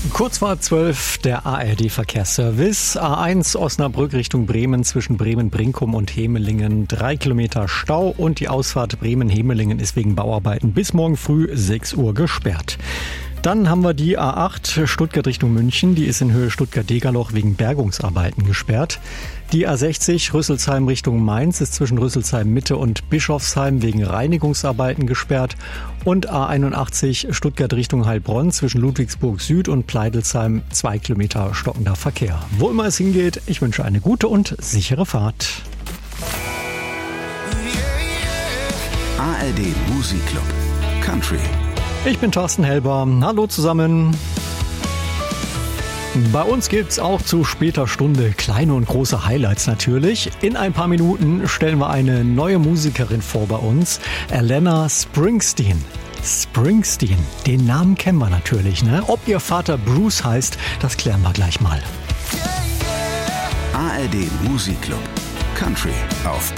Kurz vor 12 der ARD-Verkehrsservice. A1 Osnabrück Richtung Bremen zwischen Bremen-Brinkum und Hemelingen. 3 Kilometer Stau und die Ausfahrt Bremen-Hemelingen ist wegen Bauarbeiten bis morgen früh 6 Uhr gesperrt. Dann haben wir die A8 Stuttgart Richtung München. Die ist in Höhe Stuttgart-Degerloch wegen Bergungsarbeiten gesperrt. Die A60 Rüsselsheim Richtung Mainz ist zwischen Rüsselsheim Mitte und Bischofsheim wegen Reinigungsarbeiten gesperrt. Und A81 Stuttgart Richtung Heilbronn zwischen Ludwigsburg Süd und Pleidelsheim 2 Kilometer stockender Verkehr. Wo immer es hingeht, ich wünsche eine gute und sichere Fahrt. ARD Musikclub Country. Ich bin Thorsten Helber. Hallo zusammen. Bei uns gibt's auch zu später Stunde kleine und große Highlights natürlich. In ein paar Minuten stellen wir eine neue Musikerin vor bei uns, Alanna Springsteen. Springsteen, den Namen kennen wir natürlich, ne? Ob ihr Vater Bruce heißt, das klären wir gleich mal. ARD Musikclub Country auf